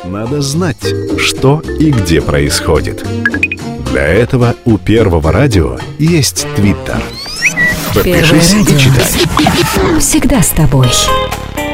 Надо знать, что и где происходит. Для этого у Первого радио есть Твиттер. Подпишись и читай. Всегда с тобой.